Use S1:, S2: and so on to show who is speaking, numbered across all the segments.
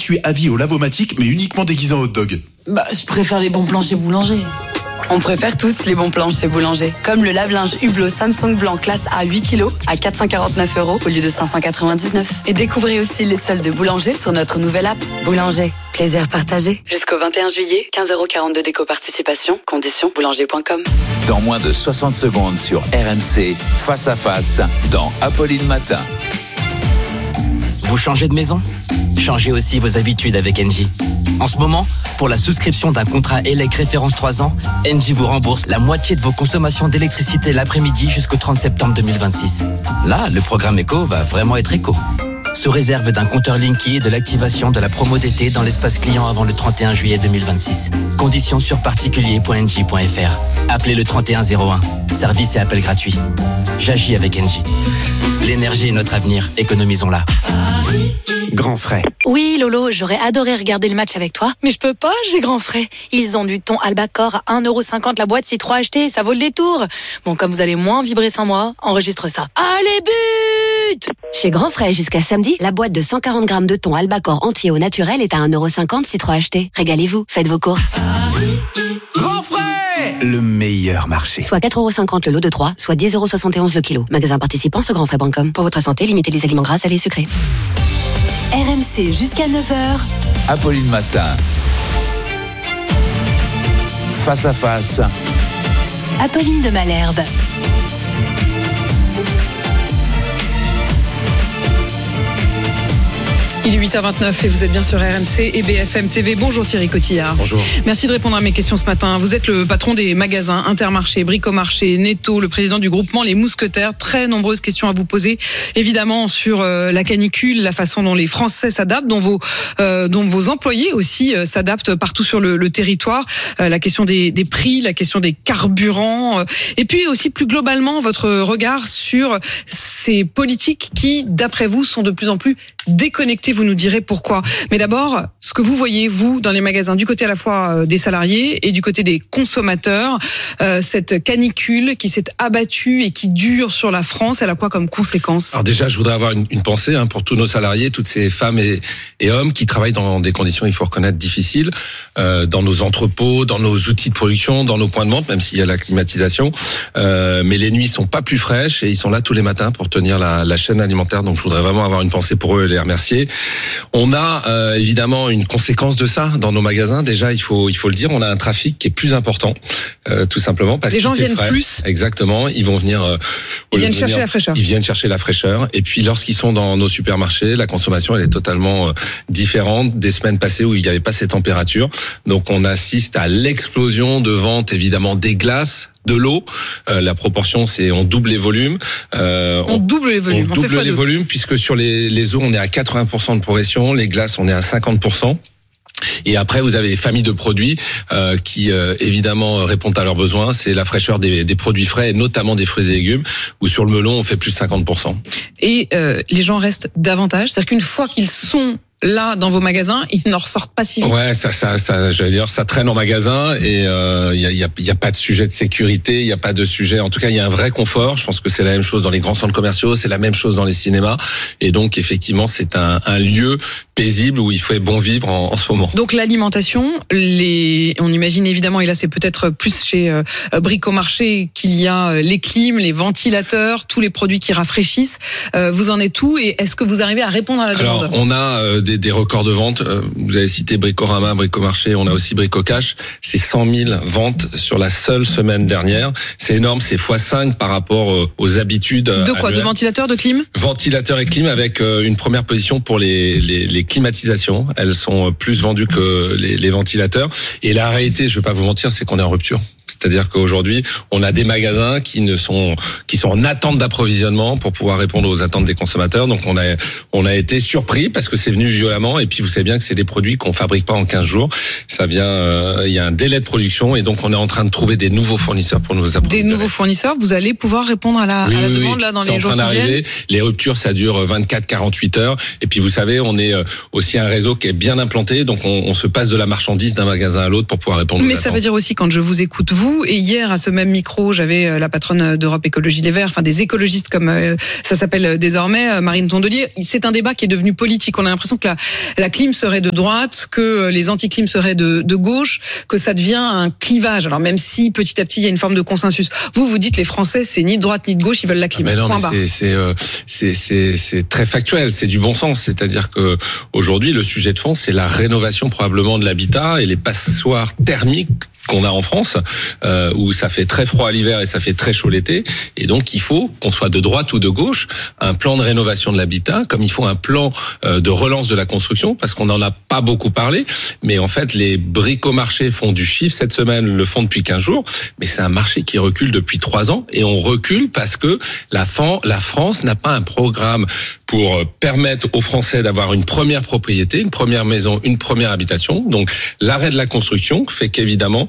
S1: gratuit à vie au Lavomatic, mais uniquement déguisé en hot dog.
S2: Bah, je préfère les bons plans chez Boulanger.
S3: On préfère tous les bons plans chez Boulanger. Comme le lave-linge Hublot Samsung blanc classe A 8 kg à 449 € au lieu de 599. Et découvrez aussi les soldes de Boulanger sur notre nouvelle app. Boulanger, plaisir partagé. Jusqu'au 21 juillet, 15,42 € d'éco-participation. Conditions boulanger.com.
S4: Dans moins de 60 secondes sur RMC, face à face, dans Apolline Matin.
S5: Vous changez de maison ? Changez aussi vos habitudes avec Engie. En ce moment, pour la souscription d'un contrat ELEC référence 3 ans, Engie vous rembourse la moitié de vos consommations d'électricité l'après-midi jusqu'au 30 septembre 2026. Là, le programme éco va vraiment être éco. Sous réserve d'un compteur Linky et de l'activation de la promo d'été dans l'espace client avant le 31 juillet 2026. Conditions sur particulier.engie.fr. Appelez le 3101. Service et appel gratuit. J'agis avec Engie. L'énergie est notre avenir, économisons-la.
S6: Grand Frais.
S7: Oui, Lolo, j'aurais adoré regarder le match avec toi, mais je peux pas, j'ai Grand Frais. Ils ont du thon Albacor à 1,50€ la boîte, si 3 achetés, ça vaut le détour. Bon, comme vous allez moins vibrer sans moi, enregistre ça. Allez, but!
S8: Chez Grand Frais, jusqu'à samedi, la boîte de 140 grammes de thon Albacor entier au naturel est à 1,50€ si 3 achetés. Régalez-vous, faites vos courses.
S6: Grand Frais, le meilleur marché.
S8: Soit 4,50€ le lot de 3, soit 10,71€ le kilo. Magasin participant sur grandfrais.com. Pour votre santé, limitez les aliments gras, salés et sucrés.
S9: RMC jusqu'à 9h.
S4: Apolline Matin. Face à face.
S9: Apolline de Malherbe.
S10: Il est 8h29 et vous êtes bien sur RMC et BFM TV. Bonjour Thierry Cotillard.
S11: Bonjour.
S10: Merci de répondre à mes questions ce matin. Vous êtes le patron des magasins Intermarché, Bricomarché, Netto, le président du groupement Les Mousquetaires. Très nombreuses questions à vous poser, évidemment, sur la canicule, la façon dont les Français s'adaptent, dont vos employés aussi s'adaptent partout sur le territoire. La question des prix, la question des carburants. Et puis aussi plus globalement, votre regard sur ces politiques qui, d'après vous, sont de plus en plus déconnectées. Vous nous direz pourquoi. Mais d'abord, ce que vous voyez, vous, dans les magasins, du côté à la fois des salariés et du côté des consommateurs, cette canicule qui s'est abattue et qui dure sur la France, elle a quoi comme conséquence ?
S11: Alors déjà, je voudrais avoir une pensée pour tous nos salariés, toutes ces femmes et hommes qui travaillent dans des conditions, il faut reconnaître, difficiles, dans nos entrepôts, dans nos outils de production, dans nos points de vente, même s'il y a la climatisation. Mais les nuits sont pas plus fraîches et ils sont là tous les matins pour tenir la chaîne alimentaire. Donc je voudrais vraiment avoir une pensée pour eux et les remercier. On a évidemment une conséquence de ça dans nos magasins. Déjà, il faut le dire, on a un trafic qui est plus important, tout simplement parce que
S10: les gens viennent plus.
S11: Exactement, ils vont venir.
S10: Ils viennent chercher la fraîcheur.
S11: Ils viennent chercher la fraîcheur. Et puis, lorsqu'ils sont dans nos supermarchés, la consommation elle est totalement différente des semaines passées où il n'y avait pas ces températures. Donc, on assiste à l'explosion de vente, évidemment, des glaces. De l'eau, la proportion c'est on double les volumes.
S10: On double les volumes.
S11: On double les volumes puisque sur les eaux on est à 80% de progression, les glaces on est à 50%. Et après, vous avez des familles de produits qui, évidemment, répondent à leurs besoins. C'est la fraîcheur des produits frais, et notamment des fruits et légumes, où sur le melon, on fait plus 50%.
S10: Et les gens restent davantage. C'est-à-dire qu'une fois qu'ils sont là dans vos magasins, ils n'en ressortent pas si vite.
S11: Ouais, ça, j'allais dire, ça traîne en magasin et il y a pas de sujet de sécurité, il y a pas de sujet. En tout cas, il y a un vrai confort. Je pense que c'est la même chose dans les grands centres commerciaux, c'est la même chose dans les cinémas. Et donc, effectivement, c'est un lieu paisible où il fait bon vivre en ce moment.
S10: Donc l'alimentation, on imagine évidemment, et là c'est peut-être plus chez Bricomarché qu'il y a les clims, les ventilateurs, tous les produits qui rafraîchissent. Vous en êtes où et est-ce que vous arrivez à répondre à la demande ?
S11: Alors, on a des records de vente. Vous avez cité Bricorama, Bricomarché, on a aussi Bricocash. C'est 100 000 ventes sur la seule semaine dernière. C'est énorme, c'est x5 par rapport aux habitudes.
S10: De quoi ? De ventilateurs, de clim ?
S11: Ventilateurs et clim avec une première position pour les climatisations. Elles sont plus vendues que les ventilateurs. Et la réalité, je vais pas vous mentir, c'est qu'on est en rupture. C'est-à-dire qu'aujourd'hui, on a des magasins qui sont en attente d'approvisionnement pour pouvoir répondre aux attentes des consommateurs. Donc on a été surpris parce que c'est venu violemment. Et puis vous savez bien que c'est des produits qu'on fabrique pas en 15 jours. Ça vient, il y a un délai de production et donc on est en train de trouver des nouveaux fournisseurs pour nous approvisionner.
S10: Des nouveaux fournisseurs, vous allez pouvoir répondre à la demande là dans les jours qui viennent. C'est en train d'arriver.
S11: Les ruptures, ça dure 24-48 heures. Et puis vous savez, on est aussi un réseau qui est bien implanté. Donc on se passe de la marchandise d'un magasin à l'autre pour pouvoir répondre aux attentes.
S10: Mais ça veut dire aussi, quand je vous écoute vous. Et hier, à ce même micro, j'avais la patronne d'Europe Écologie Les Verts, enfin des écologistes comme ça s'appelle désormais, Marine Tondelier. C'est un débat qui est devenu politique. On a l'impression que la clim serait de droite, que les anti-clim seraient de gauche, que ça devient un clivage. Alors même si petit à petit il y a une forme de consensus. Vous dites les Français, c'est ni de droite ni de gauche, ils veulent la clim.
S11: Mais non, mais c'est très factuel, c'est du bon sens. C'est-à-dire que aujourd'hui, le sujet de fond, c'est la rénovation probablement de l'habitat et les passoires thermiques qu'on a en France, où ça fait très froid à l'hiver et ça fait très chaud l'été. Et donc, il faut, qu'on soit de droite ou de gauche, un plan de rénovation de l'habitat, comme il faut un plan de relance de la construction, parce qu'on n'en a pas beaucoup parlé. Mais en fait, les bricomarchés font du chiffre cette semaine, le font depuis 15 jours. Mais c'est un marché qui recule depuis 3 ans. Et on recule parce que la France n'a pas un programme pour permettre aux Français d'avoir une première propriété, une première maison, une première habitation. Donc, l'arrêt de la construction fait qu'évidemment,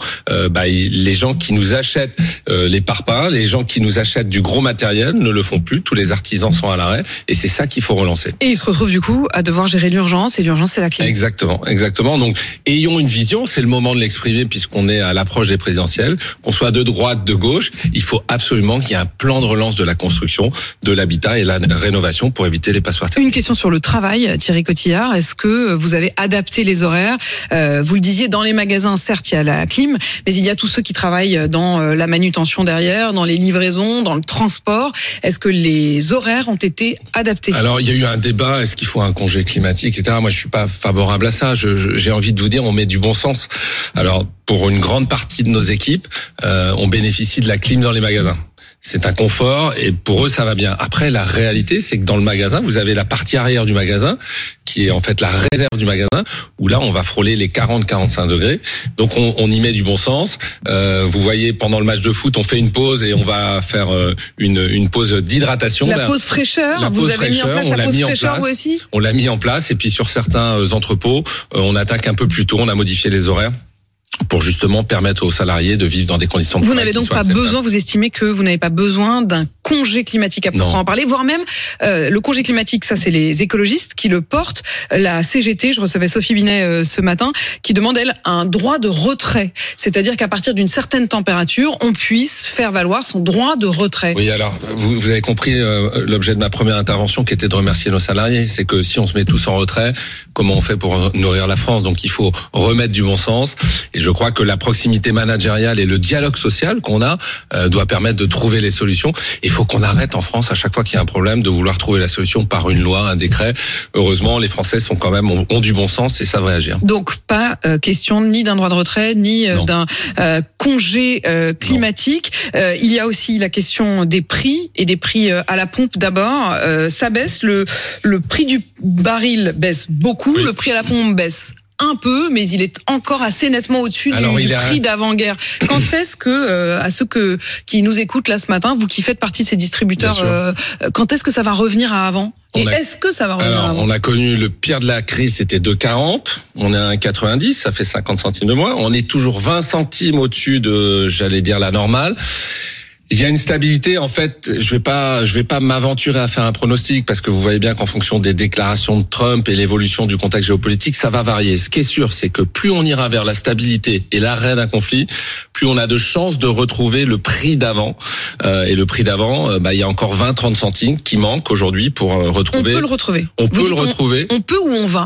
S11: les gens qui nous achètent les parpaings, les gens qui nous achètent du gros matériel ne le font plus. Tous les artisans sont à l'arrêt et c'est ça qu'il faut relancer.
S10: Et ils se retrouvent du coup à devoir gérer l'urgence et l'urgence c'est la clé.
S11: Exactement. Donc ayons une vision, c'est le moment de l'exprimer puisqu'on est à l'approche des présidentielles. Qu'on soit de droite, de gauche, il faut absolument qu'il y ait un plan de relance de la construction, de l'habitat et la rénovation pour éviter les passoires thermiques.
S10: Une question sur le travail, Thierry Cotillard. Est-ce que vous avez adapté les horaires ? Vous le disiez, dans les magasins, certes, il y a la clim, mais il y a tous ceux qui travaillent dans la manutention derrière, dans les livraisons, dans le transport. Est-ce que les horaires ont été adaptés ?
S11: Alors, il y a eu un débat, est-ce qu'il faut un congé climatique, etc. Moi, je suis pas favorable à ça. J'ai envie de vous dire, on met du bon sens. Alors, pour une grande partie de nos équipes, on bénéficie de la clim dans les magasins. C'est un confort et pour eux ça va bien. Après la réalité c'est que dans le magasin vous avez la partie arrière du magasin qui est en fait la réserve du magasin où là on va frôler les 40-45 degrés. Donc on y met du bon sens. Vous voyez pendant le match de foot on fait une pause et on va faire une pause d'hydratation.
S10: La pause fraîcheur. Vous avez mis en place la pause fraîcheur vous aussi ?
S11: On l'a mis en place et puis sur certains entrepôts on attaque un peu plus tôt. On a modifié les horaires pour justement permettre aux salariés de vivre dans des conditions de travail.
S10: Vous n'avez donc pas besoin, vous estimez que vous n'avez pas besoin d'un congé climatique à proprement en parler, voire même le congé climatique, ça c'est les écologistes qui le portent. La CGT, je recevais Sophie Binet ce matin, qui demande elle un droit de retrait, c'est-à-dire qu'à partir d'une certaine température, on puisse faire valoir son droit de retrait.
S11: Oui, alors vous avez compris l'objet de ma première intervention qui était de remercier nos salariés. C'est que si on se met tous en retrait, comment on fait pour nourrir la France ? Donc il faut remettre du bon sens. Et je crois que la proximité managériale et le dialogue social qu'on a doit permettre de trouver les solutions. Il faut qu'on arrête en France à chaque fois qu'il y a un problème de vouloir trouver la solution par une loi, un décret. Heureusement, les Français sont quand même ont du bon sens et savent réagir.
S10: Donc pas question ni d'un droit de retrait ni d'un congé climatique. Il y a aussi la question des prix et des prix à la pompe d'abord. Ça baisse, le prix du baril baisse beaucoup, le prix à la pompe baisse un peu, mais il est encore assez nettement au-dessus du prix d'avant-guerre. Quand est-ce que, à ceux qui nous écoutent là ce matin, vous qui faites partie de ces distributeurs, quand est-ce que ça va revenir à avant ? Et est-ce que ça va revenir à avant ?
S11: On a connu le pire de la crise, c'était 2,40. On est à 1,90, ça fait 50 centimes de moins. On est toujours 20 centimes au-dessus de, j'allais dire, la normale. Il y a une stabilité, en fait, je vais pas m'aventurer à faire un pronostic parce que vous voyez bien qu'en fonction des déclarations de Trump et l'évolution du contexte géopolitique, ça va varier. Ce qui est sûr, c'est que plus on ira vers la stabilité et l'arrêt d'un conflit, plus on a de chances de retrouver le prix d'avant. Et le prix d'avant, il y a encore 20-30 centimes qui manquent aujourd'hui pour retrouver.
S10: On peut le retrouver.
S11: On peut le retrouver.
S10: On peut ou on va ?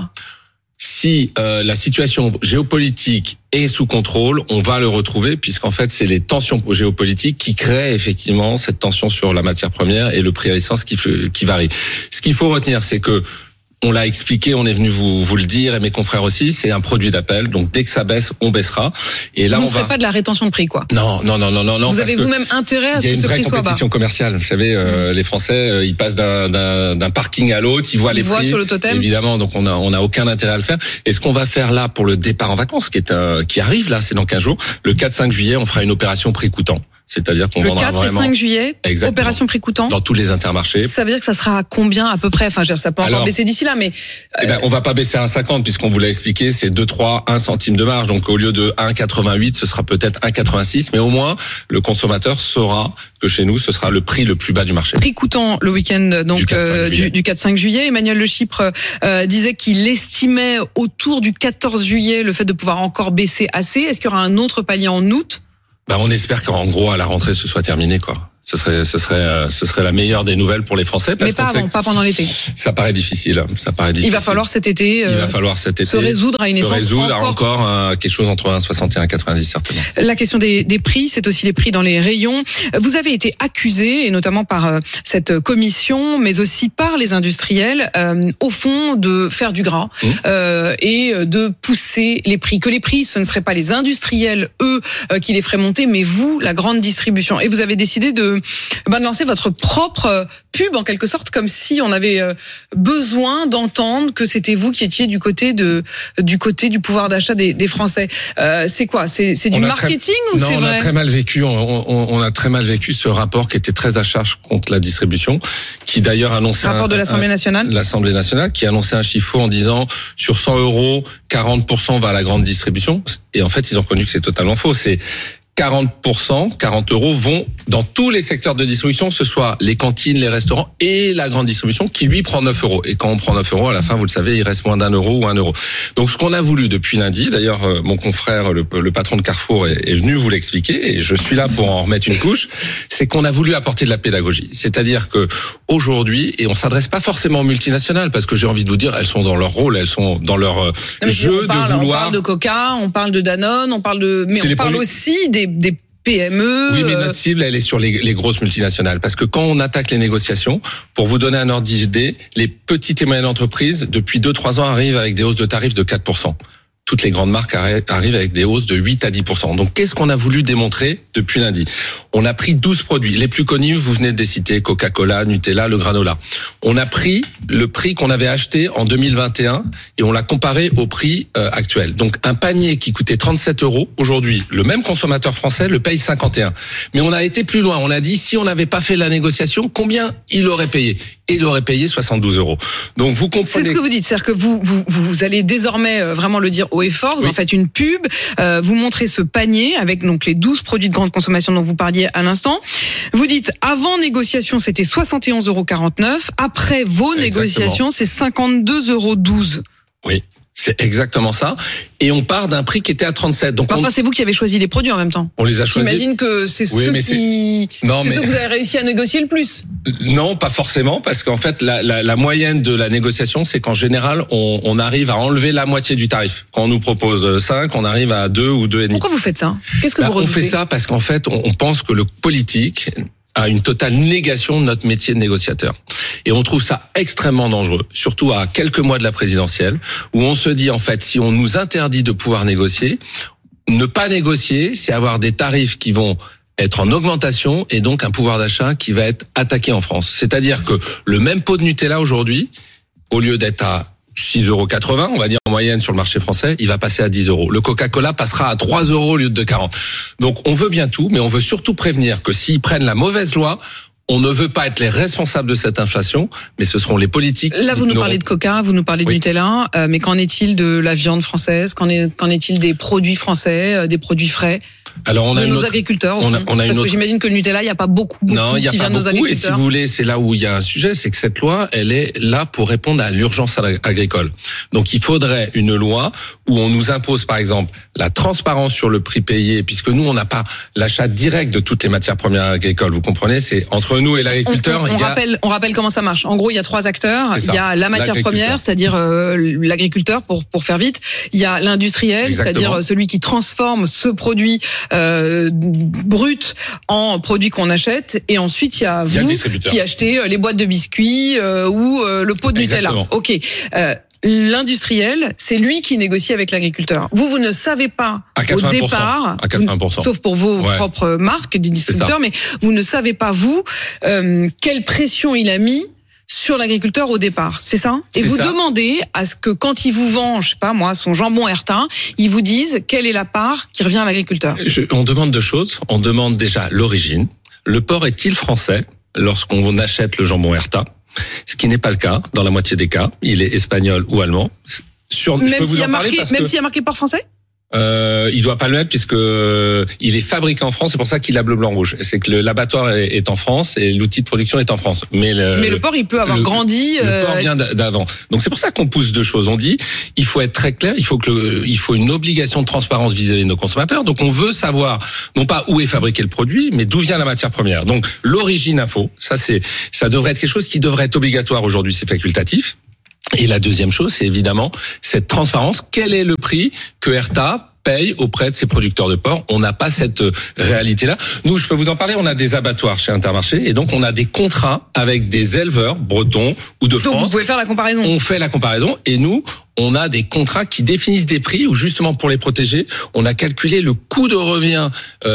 S11: Si la situation géopolitique est sous contrôle, on va le retrouver puisqu'en fait c'est les tensions géopolitiques qui créent effectivement cette tension sur la matière première et le prix à l'essence qui varie. Ce qu'il faut retenir, c'est que on l'a expliqué, on est venu vous le dire et mes confrères aussi, c'est un produit d'appel. Donc dès que ça baisse, on baissera. Et là,
S10: vous ne ferez pas de la rétention de prix, quoi.
S11: Non.
S10: Vous avez vous-même intérêt à ce que ce prix soit bas.
S11: Il y a une vraie compétition commerciale. Vous savez, les Français, ils passent d'un parking à l'autre, ils voient les prix.
S10: Sur le totem.
S11: Évidemment, donc on a aucun intérêt à le faire. Et ce qu'on va faire là pour le départ en vacances, qui arrive là, c'est dans 15 jours, le 4-5 juillet, on fera une opération prix coûtant. C'est-à-dire qu'on vendra vraiment...
S10: Le 4 et 5 juillet, opération prix coûtant.
S11: Dans tous les Intermarchés.
S10: Ça veut dire que ça sera à combien à peu près ? Enfin, ça peut encore baisser d'ici là, mais...
S11: on va pas baisser à 1,50 puisqu'on vous l'a expliqué, c'est 2, 3, 1 centime de marge. Donc au lieu de 1,88, ce sera peut-être 1,86. Mais au moins, le consommateur saura que chez nous, ce sera le prix le plus bas du marché.
S10: Prix coûtant le week-end donc du 4-5 juillet. Emmanuel Le Chypre disait qu'il estimait autour du 14 juillet le fait de pouvoir encore baisser assez. Est-ce qu'il y aura un autre palier en août ?
S11: On espère qu'en gros à la rentrée ce soit terminé, quoi. Ce serait la meilleure des nouvelles pour les Français.
S10: Mais pas avant, pas pendant l'été.
S11: Ça paraît difficile.
S10: Il va falloir cet été. Se résoudre à une essence.
S11: Se résoudre encore à quelque chose entre 1,60 et 1,90 certainement.
S10: La question des prix, c'est aussi les prix dans les rayons. Vous avez été accusé, et notamment par cette commission, mais aussi par les industriels, au fond, de faire du gras et de pousser les prix. Que les prix, ce ne seraient pas les industriels, eux, qui les feraient monter, mais vous, la grande distribution. Et vous avez décidé de lancer votre propre pub en quelque sorte, comme si on avait besoin d'entendre que c'était vous qui étiez du côté du pouvoir d'achat des Français. C'est quoi ? C'est du marketing ou c'est vrai ?
S11: Non, on a très mal vécu. On a très mal vécu ce rapport qui était très à charge contre la distribution, qui d'ailleurs annonçait
S10: rapport de l'Assemblée nationale.
S11: L'Assemblée nationale qui annonçait un chiffre faux en disant sur 100 €, 40% va à la grande distribution. Et en fait, ils ont reconnu que c'est totalement faux. C'est 40%, 40 € vont dans tous les secteurs de distribution, que ce soit les cantines, les restaurants et la grande distribution qui lui prend 9 €. Et quand on prend 9 € à la fin, vous le savez, il reste moins d'1 € ou 1 €. Donc ce qu'on a voulu depuis lundi, d'ailleurs mon confrère, le patron de Carrefour est venu vous l'expliquer et je suis là pour en remettre une couche, c'est qu'on a voulu apporter de la pédagogie. C'est-à-dire que aujourd'hui, et on s'adresse pas forcément aux multinationales parce que j'ai envie de vous dire, elles sont dans leur rôle, elles sont dans leur jeu de vouloir.
S10: On parle de Coca, on parle de Danone, on parle aussi des PME.
S11: Oui, mais notre cible, elle est sur les grosses multinationales. Parce que quand on attaque les négociations, pour vous donner un ordre d'idée, les petites et moyennes entreprises, depuis 2-3 ans, arrivent avec des hausses de tarifs de 4%. Toutes les grandes marques arrivent avec des hausses de 8 à 10%. Donc, qu'est-ce qu'on a voulu démontrer depuis lundi ? On a pris 12 produits. Les plus connus, vous venez de les citer, Coca-Cola, Nutella, le granola. On a pris le prix qu'on avait acheté en 2021 et on l'a comparé au prix actuel. Donc, un panier qui coûtait 37 €, aujourd'hui, le même consommateur français le paye 51. Mais on a été plus loin. On a dit, si on n'avait pas fait la négociation, combien il aurait payé ? Et il aurait payé 72 €. Donc, vous comprenez.
S10: C'est ce que vous dites. C'est-à-dire que vous allez désormais vraiment le dire haut et fort. Vous en faites une pub. Vous montrez ce panier avec donc les 12 produits de grande consommation dont vous parliez à l'instant. Vous dites, avant négociation, c'était 71,49 €. Après vos négociations, c'est 52,12 €.
S11: Oui. C'est exactement ça. Et on part d'un prix qui était à 37. Donc
S10: c'est vous qui avez choisi les produits en même temps.
S11: On les a choisis.
S10: J'imagine que c'est ceux que vous avez réussi à négocier le plus.
S11: Non, pas forcément, parce qu'en fait, la moyenne de la négociation, c'est qu'en général, on arrive à enlever la moitié du tarif. Quand on nous propose 5, on arrive à 2 ou 2,5.
S10: Pourquoi vous faites ça ? Qu'est-ce que vous redoutez ?
S11: On fait ça parce qu'en fait, on pense que le politique a une totale négation de notre métier de négociateur. Et on trouve ça extrêmement dangereux, surtout à quelques mois de la présidentielle, où on se dit, en fait, si on nous interdit de pouvoir négocier, ne pas négocier, c'est avoir des tarifs qui vont être en augmentation et donc un pouvoir d'achat qui va être attaqué en France. C'est-à-dire que le même pot de Nutella aujourd'hui, au lieu d'être à 6,80 €, on va dire en moyenne sur le marché français, il va passer à 10 €. Le Coca-Cola passera à 3 € au lieu de 40. Donc on veut bien tout, mais on veut surtout prévenir que s'ils prennent la mauvaise loi, on ne veut pas être les responsables de cette inflation, mais ce seront les politiques.
S10: Là, vous nous parlez de Coca, vous nous parlez de Nutella, mais qu'en est-il de la viande française ? Qu'en est-il des produits français, des produits frais ?
S11: Alors on a
S10: nos agriculteurs, parce que j'imagine que le Nutella, il n'y a pas beaucoup qui vient de nos agriculteurs.
S11: Et si vous voulez, c'est là où il y a un sujet, c'est que cette loi, elle est là pour répondre à l'urgence agricole. Donc il faudrait une loi où on nous impose, par exemple, la transparence sur le prix payé, puisque nous, on n'a pas l'achat direct de toutes les matières premières agricoles. Vous comprenez, c'est entre nous et l'agriculteur.
S10: On rappelle comment ça marche. En gros, il y a 3 acteurs. Il y a la matière première, c'est-à-dire l'agriculteur, pour faire vite. Il y a l'industriel, c'est-à-dire celui qui transforme ce produit brut en produit qu'on achète. Et ensuite, il y a vous qui achetez les boîtes de biscuits ou le pot de Nutella. Ok. L'industriel, c'est lui qui négocie avec l'agriculteur. Vous ne savez pas au départ,
S11: à 80%.
S10: Sauf pour vos propres marques des distributeurs, mais vous ne savez pas, vous, quelle pression il a mis sur l'agriculteur au départ, c'est ça ? Et vous demandez à ce que quand il vous vend, je sais pas moi, son jambon Hertin, ils vous disent quelle est la part qui revient à l'agriculteur.
S11: On demande 2 choses. On demande déjà l'origine. Le porc est-il français lorsqu'on achète le jambon Hertin ? Ce qui n'est pas le cas dans la moitié des cas. Il est espagnol ou allemand.
S10: Même s'il y a marqué porc français ?
S11: Il doit pas le mettre puisque il est fabriqué en France. C'est pour ça qu'il a bleu, blanc, rouge. C'est que l'abattoir est en France et l'outil de production est en France. Mais
S10: le porc, il peut avoir grandi.
S11: Le porc vient d'avant. Donc c'est pour ça qu'on pousse deux choses. On dit, il faut être très clair. Il faut une obligation de transparence vis-à-vis de nos consommateurs. Donc on veut savoir non pas où est fabriqué le produit, mais d'où vient la matière première. Donc l'origine info, ça devrait être quelque chose qui devrait être obligatoire. Aujourd'hui, c'est facultatif. Et la deuxième chose, c'est évidemment cette transparence. Quel est le prix que Erta paye auprès de ses producteurs de porc? On n'a pas cette réalité-là. Nous, je peux vous en parler, on a des abattoirs chez Intermarché et donc on a des contrats avec des éleveurs bretons ou de France.
S10: Donc vous pouvez faire la comparaison.
S11: On fait la comparaison et nous, on a des contrats qui définissent des prix où justement pour les protéger, on a calculé le coût de revient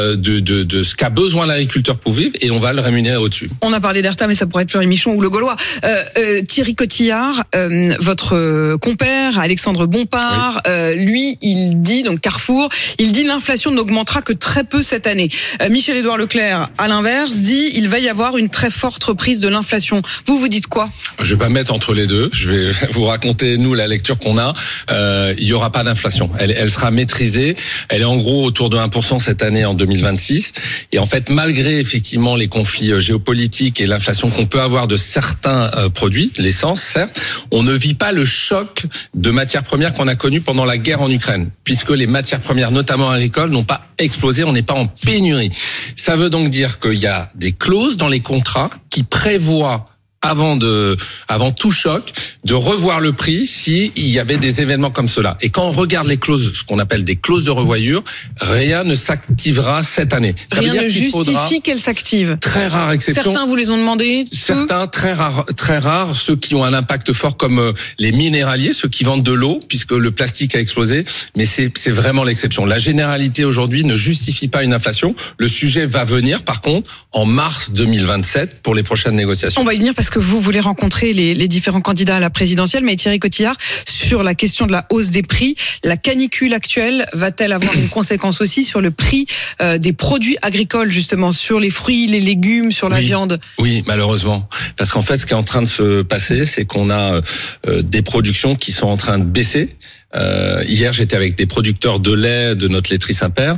S11: de ce qu'a besoin l'agriculteur pour vivre et on va le rémunérer au-dessus.
S10: On a parlé d'Erta, mais ça pourrait être Fleury Michon ou le Gaulois. Thierry Cotillard, votre compère Alexandre Bompard, oui. Lui, il dit, donc Carrefour, il dit l'inflation n'augmentera que très peu cette année. Michel-Édouard Leclerc, à l'inverse, dit il va y avoir une très forte reprise de l'inflation. Vous dites quoi?
S11: Je vais pas me mettre entre les deux. Je vais vous raconter, nous, la lecture qu'on a. Il y aura pas d'inflation. Elle sera maîtrisée. Elle est en gros autour de 1% cette année en 2026. Et en fait, malgré effectivement les conflits géopolitiques et l'inflation qu'on peut avoir de certains produits, l'essence, certes, on ne vit pas le choc de matières premières qu'on a connu pendant la guerre en Ukraine, puisque les matières premières, notamment agricoles, n'ont pas explosé. On n'est pas en pénurie. Ça veut donc dire qu'il y a des clauses dans les contrats qui prévoient avant tout choc, de revoir le prix s'il y avait des événements comme cela. Et quand on regarde les clauses, ce qu'on appelle des clauses de revoyure, rien ne s'activera cette année.
S10: Rien ne justifie qu'elles s'activent.
S11: Très rare exception.
S10: Certains vous les ont demandé.
S11: Certains très rares, ceux qui ont un impact fort comme les minéraliers, ceux qui vendent de l'eau, puisque le plastique a explosé. Mais c'est vraiment l'exception. La généralité aujourd'hui ne justifie pas une inflation. Le sujet va venir, par contre, en mars 2027 pour les prochaines négociations.
S10: On va y venir parce que vous voulez rencontrer les différents candidats à la présidentielle, mais Thierry Cotillard, sur la question de la hausse des prix, la canicule actuelle va-t-elle avoir une conséquence aussi sur le prix des produits agricoles, justement, sur les fruits, les légumes, sur la viande? Oui,
S11: malheureusement. Parce qu'en fait, ce qui est en train de se passer, c'est qu'on a des productions qui sont en train de baisser. Hier, j'étais avec des producteurs de lait de notre laiterie Saint-Père.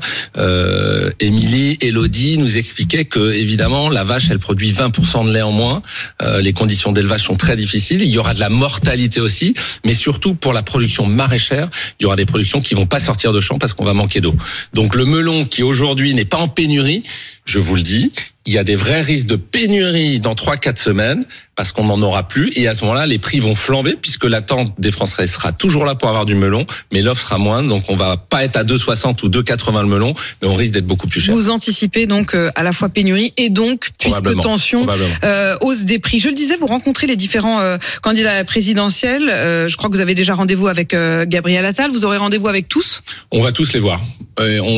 S11: Émilie, Elodie nous expliquaient que, évidemment, la vache, elle produit 20% de lait en moins. Les conditions d'élevage sont très difficiles. Il y aura de la mortalité aussi, mais surtout pour la production maraîchère, il y aura des productions qui vont pas sortir de champ parce qu'on va manquer d'eau. Donc le melon qui aujourd'hui n'est pas en pénurie, je vous le dis, il y a des vrais risques de pénurie dans 3-4 semaines parce qu'on n'en aura plus et à ce moment-là, les prix vont flamber puisque l'attente des Français sera toujours là pour avoir du melon, mais l'offre sera moindre, donc on va pas être à 2,60 ou 2,80 le melon, mais on risque d'être beaucoup plus cher.
S10: Vous anticipez donc à la fois pénurie et donc, puisque tension, hausse des prix. Je le disais, vous rencontrez les différents candidats à la présidentielle. Je crois que vous avez déjà rendez-vous avec Gabriel Attal. Vous aurez rendez-vous avec tous?
S11: On va tous les voir. On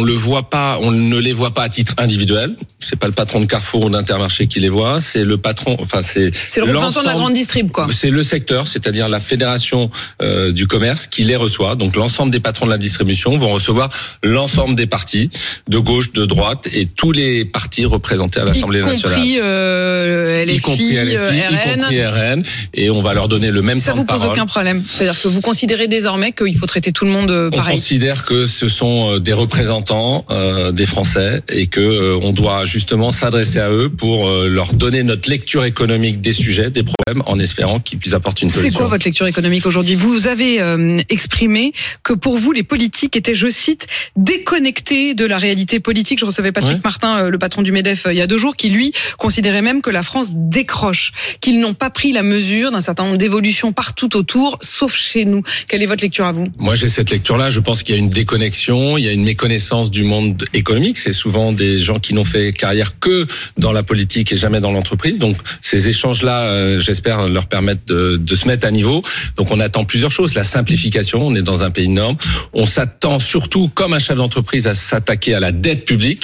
S11: ne les voit pas à titre individuel. C'est pas le patron de Carrefour ou d'Intermarché qui les voit, c'est le patron, c'est
S10: le représentant de la grande distrib, quoi.
S11: C'est le secteur, c'est-à-dire la fédération du commerce qui les reçoit. Donc l'ensemble des patrons de la distribution vont recevoir l'ensemble des partis de gauche, de droite et tous les partis représentés à l'Assemblée nationale.
S10: Y compris
S11: RN. Et on va leur donner le même temps de parole.
S10: Ça vous pose aucun problème? C'est-à-dire que vous considérez désormais qu'il faut traiter tout le monde pareil?
S11: On considère que ce sont des représentants des Français et que on doit justement s'adresser à eux pour leur donner notre lecture économique des sujets, des problèmes, en espérant qu'ils puissent apporter une solution.
S10: C'est quoi votre lecture économique aujourd'hui? Vous avez exprimé que pour vous, les politiques étaient, je cite, déconnectés de la réalité politique. Je recevais Patrick Martin, le patron du MEDEF, il y a 2 jours, qui lui considérait même que la France décroche, qu'ils n'ont pas pris la mesure d'un certain nombre d'évolutions partout autour, sauf chez nous. Quelle est votre lecture à vous?
S11: Moi, j'ai cette lecture-là. Je pense qu'il y a une déconnexion, il y a une méconnaissance du monde économique. C'est souvent des gens qui n'ont fait carrière que dans la politique et jamais dans l'entreprise. Donc, ces échanges-là, j'espère leur permettre de se mettre à niveau. Donc, on attend plusieurs choses. La simplification, on est dans un pays de normes. On s'attend surtout, comme un chef d'entreprise, à s'attaquer à la dette publique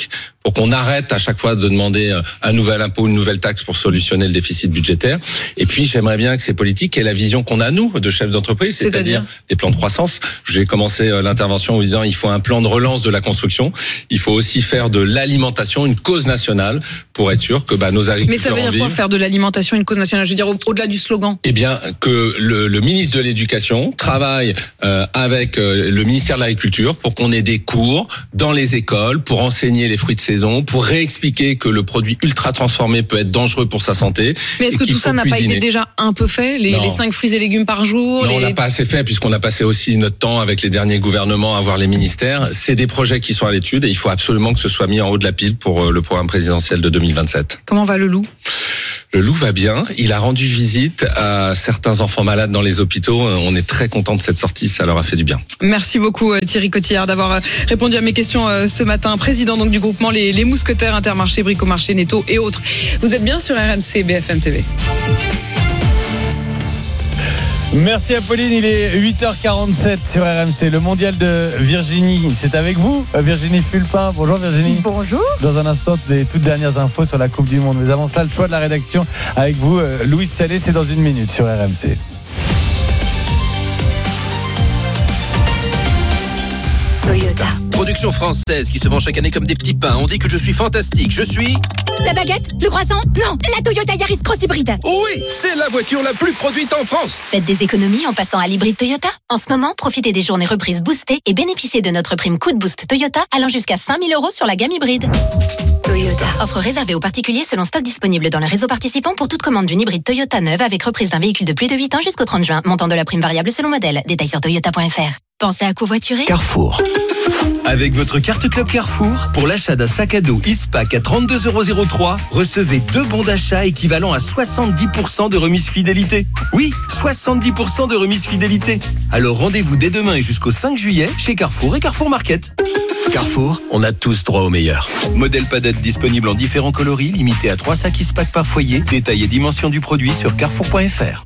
S11: pour qu'on arrête à chaque fois de demander un nouvel impôt, une nouvelle taxe pour solutionner le déficit budgétaire. Et puis, j'aimerais bien que ces politiques aient la vision qu'on a, nous, de chefs d'entreprise, c'est-à-dire des plans de croissance. J'ai commencé l'intervention en vous disant il faut un plan de relance de la construction. Il faut aussi faire de l'alimentation une cause nationale pour être sûr que nos agriculteurs.
S10: Mais ça veut dire quoi, faire de l'alimentation une cause nationale? Je veux dire, au-delà du slogan.
S11: Eh bien, que le ministre de l'Éducation travaille avec le ministère de l'Agriculture pour qu'on ait des cours dans les écoles pour enseigner les fruits de saison, pour réexpliquer que le produit ultra transformé peut être dangereux pour sa santé.
S10: Mais est-ce que tout ça n'a pas été déjà un peu fait, les 5 fruits et légumes par jour?
S11: Non, on n'a pas assez fait puisqu'on a passé aussi notre temps avec les derniers gouvernements à voir les ministères. C'est des projets qui sont à l'étude et il faut absolument que ce soit mis en haut de la pile pour le programme présidentiel de 2027.
S10: Comment va le loup?
S11: Le loup va bien. Il a rendu visite à certains enfants malades dans les hôpitaux. On est très content de cette sortie. Ça leur a fait du bien.
S10: Merci beaucoup Thierry Cotillard d'avoir répondu à mes questions ce matin. Président donc du groupement Les Mousquetaires, Intermarché, Bricomarché, Netto et autres. Vous êtes bien sur RMC BFM TV.
S12: Merci Apolline, il est 8h47 sur RMC. Le mondial de Virginie, c'est avec vous, Virginie Fulpin. Bonjour Virginie.
S13: Bonjour.
S12: Dans un instant, les toutes dernières infos sur la Coupe du Monde. Mais avant cela, le choix de la rédaction avec vous, Louis Salé, c'est dans une minute sur RMC.
S14: Toyota. Production française qui se vend chaque année comme des petits pains. On dit que je suis fantastique. Je suis...
S13: La baguette? Le croissant? Non, la Toyota Yaris Cross Hybride.
S14: Oui, c'est la voiture la plus produite en France.
S9: Faites des économies en passant à l'hybride Toyota. En ce moment, profitez des journées reprises boostées et bénéficiez de notre prime Coup de Boost Toyota allant jusqu'à 5 000 € sur la gamme hybride.
S13: Toyota.
S9: Offre réservée aux particuliers selon stock disponible dans le réseau participant pour toute commande d'une hybride Toyota neuve avec reprise d'un véhicule de plus de 8 ans jusqu'au 30 juin. Montant de la prime variable selon modèle. Détails sur toyota.fr. Pensez à covoiturer?
S6: Carrefour. Avec votre carte Club Carrefour, pour l'achat d'un sac à dos Ispac à 32,03 €, recevez 2 bons d'achat équivalent à 70% de remise fidélité. Oui, 70% de remise fidélité. Alors rendez-vous dès demain et jusqu'au 5 juillet chez Carrefour et Carrefour Market. Carrefour, on a tous droit au meilleur. Modèle padette disponible en différents coloris, limité à 3 sacs Ispac par foyer. Détail et dimension du produit sur carrefour.fr.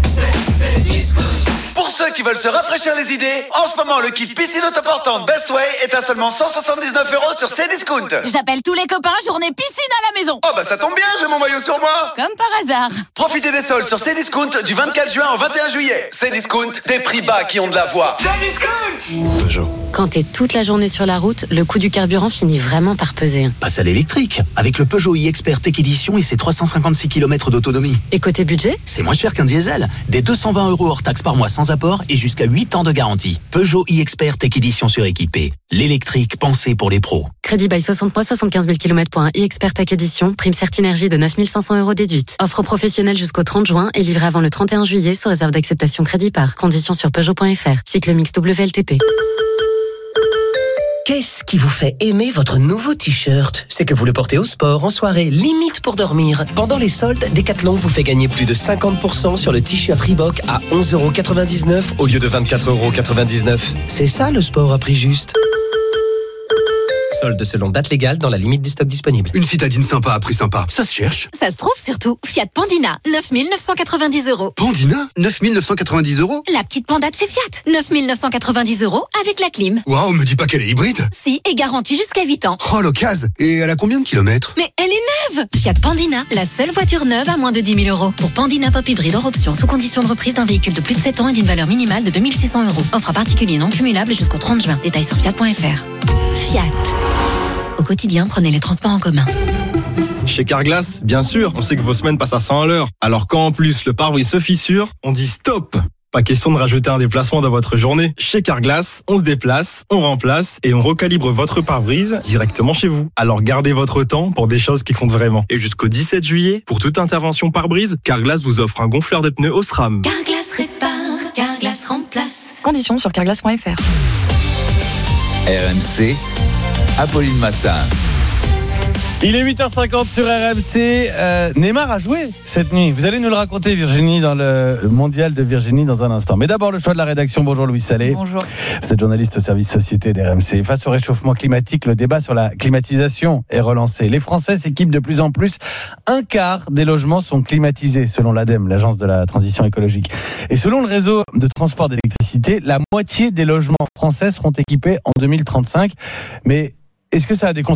S15: Pour ceux qui veulent se rafraîchir les idées, en ce moment, le kit piscine autoportante Best Way est à seulement 179 € sur Cdiscount.
S7: J'appelle tous les copains, journée piscine à la maison.
S15: Oh bah ça tombe bien, j'ai mon maillot sur moi.
S7: Comme par hasard.
S15: Profitez des soldes sur Cdiscount du 24 juin au 21 juillet. Cdiscount, des prix bas qui ont de la voix. Cdiscount.
S6: Peugeot.
S16: Quand t'es toute la journée sur la route, le coût du carburant finit vraiment par peser.
S6: Passe à l'électrique, avec le Peugeot e-Expert Tech Edition et ses 356 km d'autonomie.
S16: Et côté budget ?
S6: C'est moins cher qu'un diesel. Des 220 € hors taxe par mois sans apport et jusqu'à 8 ans de garantie. Peugeot e-Expert Tech Edition suréquipé. L'électrique pensé pour les pros.
S16: Crédit by 60 mois, 75 000 km pour un e-Expert Tech Edition. Prime Certinergie de 9 500 € déduite. Offre professionnelle jusqu'au 30 juin et livrée avant le 31 juillet sous réserve d'acceptation crédit par. Conditions sur Peugeot.fr. Cycle mix WLTP.
S17: Qu'est-ce qui vous fait aimer votre nouveau t-shirt? C'est que vous le portez au sport, en soirée, limite pour dormir. Pendant les soldes, Decathlon vous fait gagner plus de 50% sur le t-shirt Reebok à 11,99 € au lieu de 24,99 €. C'est ça le sport à prix juste. Solde selon date légale dans la limite du stock disponible.
S1: Une citadine sympa à prix sympa, ça se cherche.
S9: Ça se trouve surtout. Fiat Pandina, 9 990 €.
S1: Pandina, 9 990 €.
S9: La petite panda de chez Fiat, 9 990 € avec la clim.
S1: Waouh, me dis pas qu'elle est hybride.
S9: Si, et garantie jusqu'à 8 ans.
S1: Oh, l'occasion. Et elle a combien de kilomètres?
S9: Mais elle est neuve. Fiat Pandina, la seule voiture neuve à moins de 10 000 €. Pour Pandina Pop Hybride hors option, sous condition de reprise d'un véhicule de plus de 7 ans et d'une valeur minimale de 2 600 €. Offre à particulier non cumulable jusqu'au 30 juin. Détails sur Fiat.fr. Fiat. Au quotidien, prenez les transports en commun.
S18: Chez Carglass, bien sûr, on sait que vos semaines passent à 100 à l'heure. Alors quand en plus le pare-brise se fissure, on dit stop. Pas question de rajouter un déplacement dans votre journée. Chez Carglass, on se déplace, on remplace et on recalibre votre pare-brise directement chez vous. Alors gardez votre temps pour des choses qui comptent vraiment. Et jusqu'au 17 juillet, pour toute intervention pare-brise, Carglass vous offre un gonfleur de pneus Osram.
S9: Carglass répare, Carglass remplace.
S3: Conditions sur carglass.fr.
S4: RMC, Apolline Matin.
S12: Il est 8h50 sur RMC. Neymar a joué cette nuit. Vous allez nous le raconter, Virginie, dans le mondial de Virginie dans un instant. Mais d'abord, le choix de la rédaction. Bonjour Louis Salé.
S10: Bonjour.
S12: Vous êtes journaliste au service société d'RMC. Face au réchauffement climatique, le débat sur la climatisation est relancé. Les Français s'équipent de plus en plus. Un quart des logements sont climatisés, selon l'ADEME, l'agence de la transition écologique. Et selon le réseau de transport d'électricité, la moitié des logements français seront équipés en 2035. Mais est-ce que ça a des conséquences ?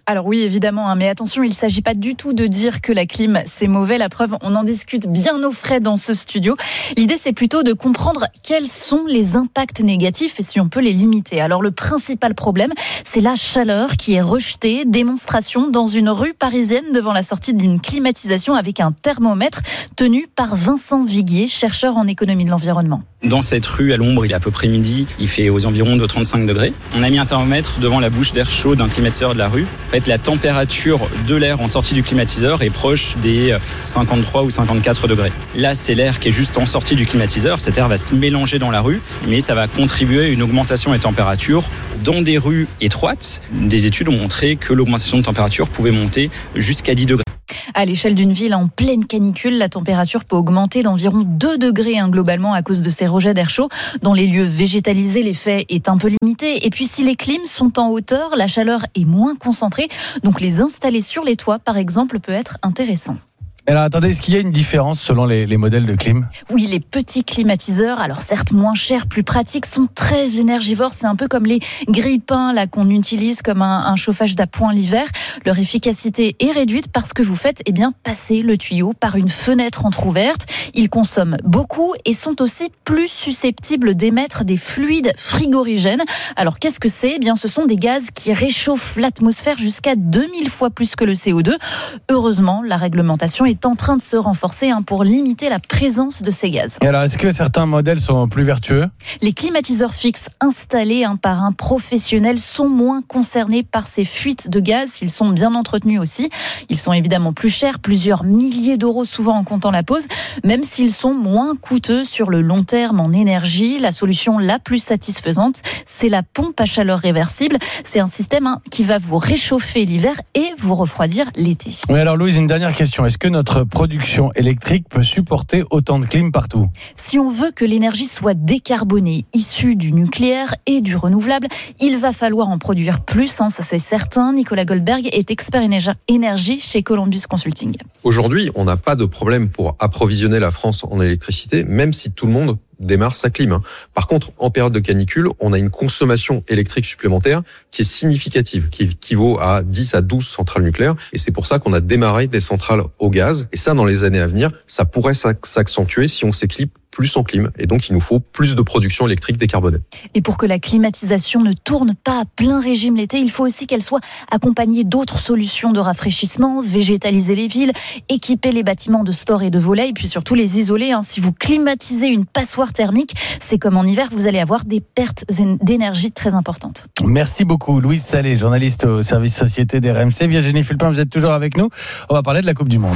S19: Alors oui, évidemment, mais attention, il ne s'agit pas du tout de dire que la clim, c'est mauvais. La preuve, on en discute bien au frais dans ce studio. L'idée, c'est plutôt de comprendre quels sont les impacts négatifs et si on peut les limiter. Alors le principal problème, c'est la chaleur qui est rejetée. Démonstration dans une rue parisienne devant la sortie d'une climatisation avec un thermomètre tenu par Vincent Viguier, chercheur en économie de l'environnement.
S20: Dans cette rue, à l'ombre, il est à peu près midi, il fait aux environs de 35 degrés. On a mis un thermomètre devant la bouche d'air chaud d'un climatiseur de la rue. En fait, la température de l'air en sortie du climatiseur est proche des 53 ou 54 degrés. Là, c'est l'air qui est juste en sortie du climatiseur. Cet air va se mélanger dans la rue, mais ça va contribuer à une augmentation des températures dans des rues étroites. Des études ont montré que l'augmentation de température pouvait monter jusqu'à 10 degrés.
S19: À l'échelle d'une ville en pleine canicule, la température peut augmenter d'environ 2 degrés globalement à cause de ces rejets d'air chaud. Dans les lieux végétalisés, l'effet est un peu limité. Et puis si les clims sont en hauteur, la chaleur est moins concentrée. Donc les installer sur les toits, par exemple, peut être intéressant.
S12: Alors attendez, est-ce qu'il y a une différence selon les modèles de clim ?
S19: Oui, les petits climatiseurs, alors certes moins chers, plus pratiques, sont très énergivores. C'est un peu comme les grille-pains là qu'on utilise comme un chauffage d'appoint l'hiver. Leur efficacité est réduite parce que vous faites passer le tuyau par une fenêtre entrouverte. Ils consomment beaucoup et sont aussi plus susceptibles d'émettre des fluides frigorigènes. Alors qu'est-ce que c'est ? Ce sont des gaz qui réchauffent l'atmosphère jusqu'à 2000 fois plus que le CO2. Heureusement, la réglementation est en train de se renforcer pour limiter la présence de ces gaz.
S12: Et alors, est-ce que certains modèles sont plus vertueux ?
S19: Les climatiseurs fixes installés par un professionnel sont moins concernés par ces fuites de gaz. Ils sont bien entretenus aussi. Ils sont évidemment plus chers, plusieurs milliers d'euros souvent en comptant la pause, même s'ils sont moins coûteux sur le long terme en énergie. La solution la plus satisfaisante, c'est la pompe à chaleur réversible. C'est un système qui va vous réchauffer l'hiver et vous refroidir l'été.
S12: Oui, alors Louise, une dernière question. Est-ce que notre production électrique peut supporter autant de clim partout ?
S19: Si on veut que l'énergie soit décarbonée, issue du nucléaire et du renouvelable, il va falloir en produire plus, ça c'est certain. Nicolas Goldberg est expert énergie chez Columbus Consulting.
S21: Aujourd'hui, on n'a pas de problème pour approvisionner la France en électricité, même si tout le monde démarre sa clim. Par contre, en période de canicule, on a une consommation électrique supplémentaire qui est significative, qui équivaut à 10 à 12 centrales nucléaires. Et c'est pour ça qu'on a démarré des centrales au gaz. Et ça, dans les années à venir, ça pourrait s'accentuer si on s'équipe plus en clim. Et donc, il nous faut plus de production électrique décarbonée.
S19: Et pour que la climatisation ne tourne pas à plein régime l'été, il faut aussi qu'elle soit accompagnée d'autres solutions de rafraîchissement, végétaliser les villes, équiper les bâtiments de stores et de volets, et puis surtout les isoler. Si vous climatisez une passoire thermique, c'est comme en hiver, vous allez avoir des pertes d'énergie très importantes.
S12: Merci beaucoup, Louise Salé, journaliste au service société d'RMC. Virginie Fulpin, vous êtes toujours avec nous. On va parler de la Coupe du Monde.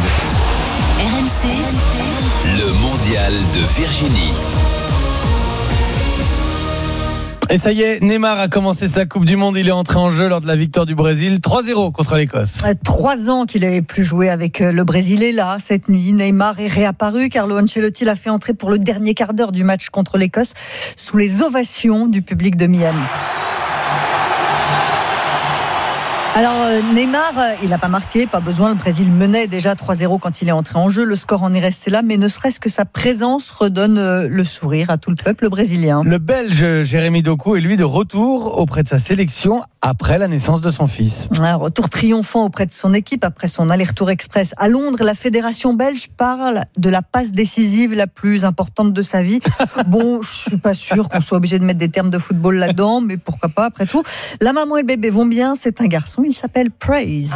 S4: RMC, le mondial de Virginie.
S12: Et ça y est, Neymar a commencé sa Coupe du Monde. Il est entré en jeu lors de la victoire du Brésil. 3-0 contre l'Écosse.
S22: 3 ans qu'il n'avait plus joué avec le Brésil. Et là, cette nuit, Neymar est réapparu. Carlo Ancelotti l'a fait entrer pour le dernier quart d'heure du match contre l'Écosse sous les ovations du public de Miami. Alors Neymar, il n'a pas marqué, pas besoin, le Brésil menait déjà 3-0 quand il est entré en jeu, le score en est resté là, mais ne serait-ce que sa présence redonne le sourire à tout le peuple brésilien.
S12: Le Belge Jérémy Doku est lui de retour auprès de sa sélection après la naissance de son fils.
S22: Un retour triomphant auprès de son équipe après son aller-retour express à Londres. La fédération belge parle de la passe décisive la plus importante de sa vie. Bon, je suis pas sûre qu'on soit obligé de mettre des termes de football là-dedans, mais pourquoi pas après tout. La maman et le bébé vont bien, c'est un garçon. Il s'appelle Praise.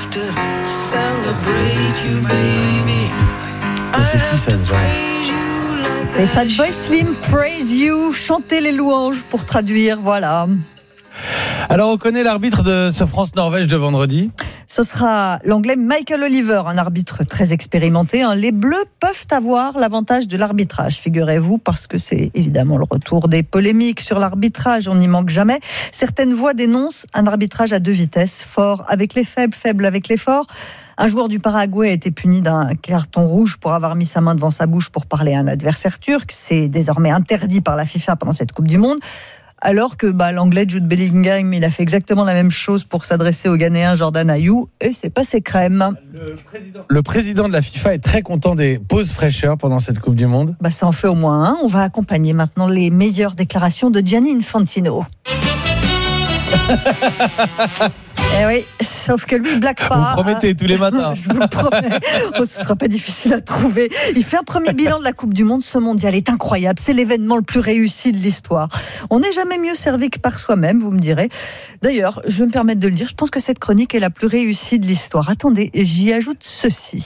S12: C'est qui ça déjà ?
S22: C'est Fatboy Slim, Praise You. Chantez les louanges pour traduire, voilà.
S12: Alors on connaît l'arbitre de ce France-Norvège de vendredi ?
S22: Ce sera l'anglais Michael Oliver, un arbitre très expérimenté. Les Bleus peuvent avoir l'avantage de l'arbitrage, figurez-vous, parce que c'est évidemment le retour des polémiques sur l'arbitrage, on n'y manque jamais. Certaines voix dénoncent un arbitrage à 2 vitesses, fort avec les faibles, faible avec les forts. Un joueur du Paraguay a été puni d'un carton rouge pour avoir mis sa main devant sa bouche pour parler à un adversaire turc. C'est désormais interdit par la FIFA pendant cette Coupe du Monde. Alors que l'anglais Jude Bellingham, il a fait exactement la même chose pour s'adresser au Ghanéen Jordan Ayew et c'est passé crème.
S12: Le président de la FIFA est très content des pauses fraîcheurs pendant cette Coupe du Monde.
S22: Ça en fait au moins un. On va accompagner maintenant les meilleures déclarations de Gianni Infantino. Eh oui, sauf que lui, il blague pas.
S12: Vous me promettez tous les matins.
S22: Je vous le promets. Ce sera pas difficile à trouver. Il fait un premier bilan de la Coupe du Monde. Ce mondial est incroyable. C'est l'événement le plus réussi de l'histoire. On n'est jamais mieux servi que par soi-même, vous me direz. D'ailleurs, je vais me permettre de le dire, je pense que cette chronique est la plus réussie de l'histoire. Attendez, j'y ajoute ceci.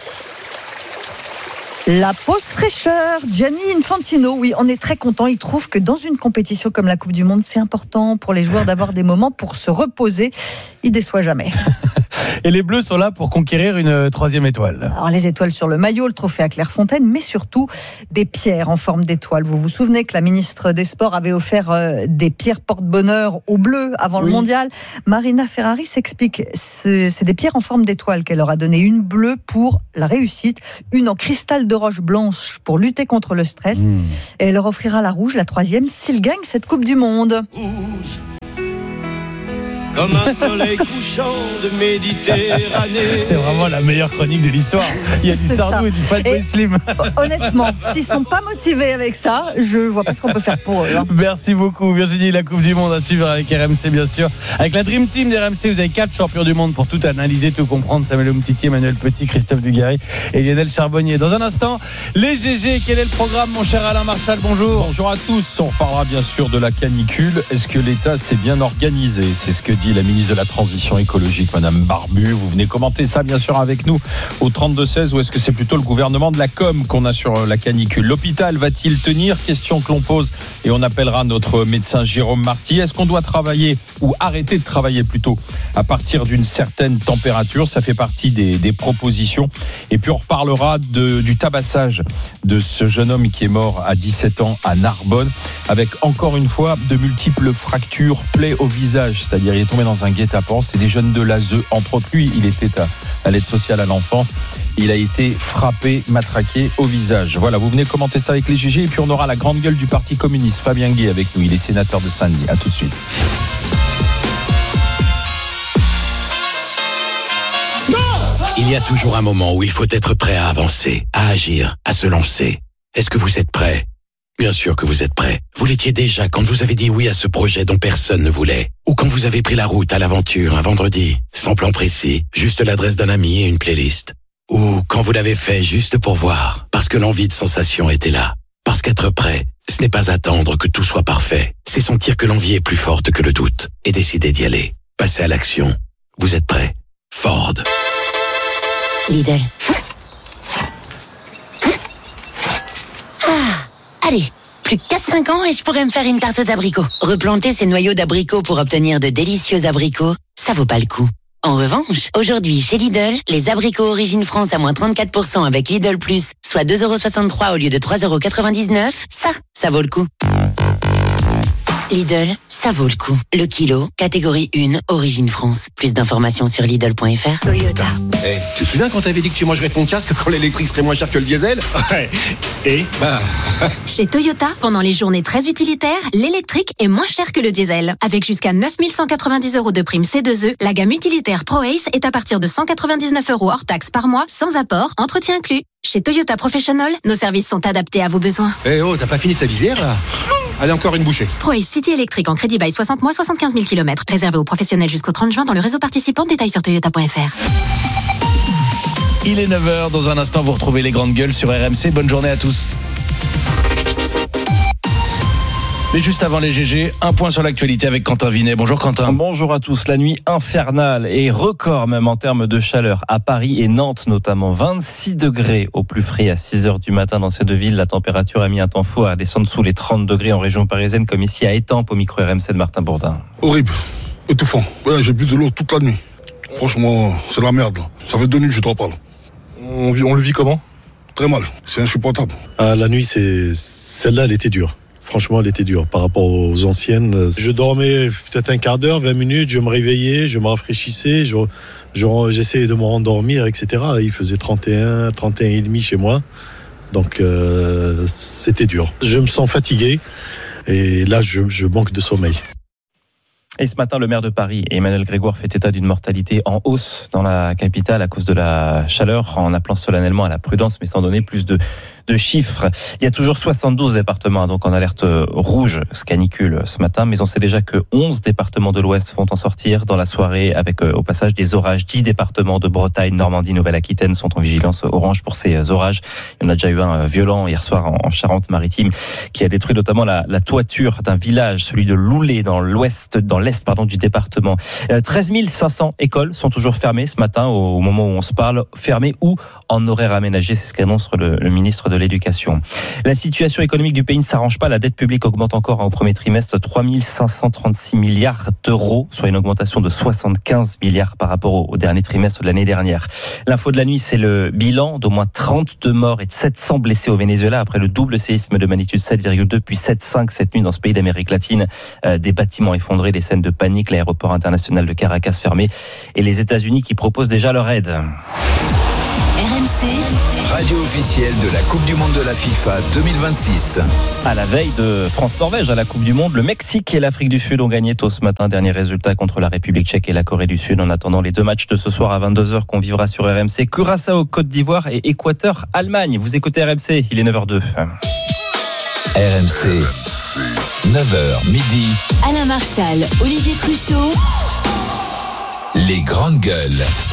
S22: La pause fraîcheur, Gianni Infantino, oui, on est très content. Il trouve que dans une compétition comme la Coupe du Monde, c'est important pour les joueurs d'avoir des moments pour se reposer. Il déçoit jamais.
S12: Et les Bleus sont là pour conquérir une 3e étoile.
S22: Alors les étoiles sur le maillot, le trophée à Clairefontaine, mais surtout des pierres en forme d'étoile. Vous vous souvenez que la ministre des Sports avait offert des pierres porte-bonheur aux Bleus avant le mondial. Marina Ferrari s'explique. C'est des pierres en forme d'étoile qu'elle leur a donné. Une bleue pour la réussite, une en cristal de roche blanche pour lutter contre le stress. Et elle leur offrira la rouge, la 3e, s'ils gagnent cette Coupe du Monde.
S2: Rouge, comme un soleil couchant de Méditerranée.
S12: C'est vraiment la meilleure chronique de l'histoire. Il y a du Sardou et du Fatboy Slim.
S22: Honnêtement, s'ils sont pas motivés avec ça, je vois pas ce qu'on peut faire pour eux.
S12: Merci beaucoup Virginie. La Coupe du Monde à suivre avec RMC, bien sûr. Avec la Dream Team d'RMC, vous avez 4 champions du monde pour tout analyser, tout comprendre. Samuel Umtiti, Emmanuel Petit, Christophe Dugarry et Lionel Charbonnier. Dans un instant, les GG. Quel est le programme, mon cher Alain Marchal? Bonjour.
S5: Bonjour à tous. On reparlera bien sûr de la canicule. Est-ce que l'État s'est bien organisé? C'est ce que dit la ministre de la Transition écologique, Madame Barbu. Vous venez commenter ça bien sûr avec nous au 32-16, ou est-ce que c'est plutôt le gouvernement de la com qu'on a sur la canicule? L'hôpital va-t-il tenir? Question que l'on pose et on appellera notre médecin Jérôme Marty. Est-ce qu'on doit travailler ou arrêter de travailler plutôt à partir d'une certaine température? Ça fait partie des propositions. Et puis on reparlera du tabassage de ce jeune homme qui est mort à 17 ans à Narbonne, avec encore une fois de multiples fractures, plaies au visage, c'est-à-dire il est tombé dans un guet-apens. C'est des jeunes de l'ASE, entre autres. Lui, il était à l'aide sociale à l'enfance. Il a été frappé, matraqué au visage. Voilà, vous venez commenter ça avec les GG. Et puis on aura la grande gueule du Parti communiste, Fabien Guay, avec nous. Il est sénateur de Saint-Denis. À tout de suite.
S23: Il y a toujours un moment où il faut être prêt à avancer, à agir, à se lancer. Est-ce que vous êtes prêt? Bien sûr que vous êtes prêt. Vous l'étiez déjà quand vous avez dit oui à ce projet dont personne ne voulait. Ou quand vous avez pris la route à l'aventure un vendredi, sans plan précis, juste l'adresse d'un ami et une playlist. Ou quand vous l'avez fait juste pour voir, parce que l'envie de sensation était là. Parce qu'être prêt, ce n'est pas attendre que tout soit parfait. C'est sentir que l'envie est plus forte que le doute et décider d'y aller. Passer à l'action. Vous êtes prêt? Ford.
S9: Lidl. Allez, plus que 4-5 ans et je pourrais me faire une tarte aux abricots. Replanter ces noyaux d'abricots pour obtenir de délicieux abricots, ça vaut pas le coup. En revanche, aujourd'hui chez Lidl, les abricots Origine France à moins 34% avec Lidl Plus, soit 2,63€ au lieu de 3,99€, ça vaut le coup. Lidl, ça vaut le coup. Le kilo, catégorie 1, Origine France. Plus d'informations sur Lidl.fr.
S24: Toyota. Hey, tu te souviens quand t'avais dit que tu mangerais ton casque quand l'électrique serait moins cher que le diesel? Ouais. Et
S25: Chez Toyota, pendant les journées très utilitaires, l'électrique est moins cher que le diesel. Avec jusqu'à 9 190€ de prime C2E, la gamme utilitaire ProAce est à partir de 199€ hors taxe par mois, sans apport, entretien inclus. Chez Toyota Professional, nos services sont adaptés à vos besoins.
S24: Eh oh, t'as pas fini ta visière là? Allez, encore une bouchée.
S25: ProAce City électrique en crédit bail 60 mois, 75 000 km. Réservé aux professionnels jusqu'au 30 juin dans le réseau participant. Détails sur toyota.fr.
S12: Il est 9h. Dans un instant, vous retrouvez les grandes gueules sur RMC. Bonne journée à tous. Mais juste avant les GG, un point sur l'actualité avec Quentin Vinet. Bonjour Quentin.
S26: Bonjour à tous. La nuit infernale et record même en termes de chaleur à Paris et Nantes notamment. 26 degrés au plus frais à 6h du matin dans ces deux villes. La température a mis un temps fou à descendre sous les 30 degrés en région parisienne comme ici à Étampes au micro RMC de Martin Bourdin.
S27: Horrible, étouffant. Ouais, j'ai bu de l'eau toute la nuit. Franchement, c'est la merde là. Ça fait 2 nuits que je t'en parle. On le vit comment? Très mal, c'est insupportable.
S28: Ah, la nuit, celle-là, elle était dure. Franchement, elle était dure par rapport aux anciennes. Je dormais peut-être un quart d'heure, 20 minutes, je me réveillais, je me rafraîchissais, j'essayais de me rendormir, etc. Il faisait 31 et demi chez moi. Donc, c'était dur. Je me sens fatigué et là, je manque de sommeil.
S26: Et ce matin, le maire de Paris, Emmanuel Grégoire, fait état d'une mortalité en hausse dans la capitale à cause de la chaleur, en appelant solennellement à la prudence, mais sans donner plus de chiffres. Il y a toujours 72 départements donc en alerte rouge, canicule ce matin, mais on sait déjà que 11 départements de l'Ouest vont en sortir dans la soirée avec au passage des orages. 10 départements de Bretagne, Normandie, Nouvelle-Aquitaine sont en vigilance orange pour ces orages. Il y en a déjà eu un violent hier soir en Charente-Maritime qui a détruit notamment la toiture d'un village, celui de Loulé dans l'est du département. 13 500 écoles sont toujours fermées ce matin au moment où on se parle, fermées ou en horaire aménagé, c'est ce qu'annonce le ministre de l'Éducation. La situation économique du pays ne s'arrange pas, la dette publique augmente encore au premier trimestre, 3 536 milliards d'euros, soit une augmentation de 75 milliards par rapport au dernier trimestre de l'année dernière. L'info de la nuit, c'est le bilan d'au moins 32 morts et de 700 blessés au Venezuela après le double séisme de magnitude 7,2 puis 7,5 cette nuit dans ce pays d'Amérique latine. Des bâtiments effondrés, des scènes de panique, l'aéroport international de Caracas fermé et les États-Unis qui proposent déjà leur aide.
S4: RMC, radio officielle de la Coupe du Monde de la FIFA 2026.
S26: À la veille de France-Norvège à la Coupe du Monde, le Mexique et l'Afrique du Sud ont gagné tôt ce matin. Dernier résultat contre la République tchèque et la Corée du Sud. En attendant les deux matchs de ce soir à 22h qu'on vivra sur RMC, Curaçao, Côte d'Ivoire et Équateur, Allemagne. Vous écoutez RMC, il est 9h02.
S4: RMC, 9h midi.
S25: Alain Marchal, Olivier Truchot.
S4: Les grandes gueules.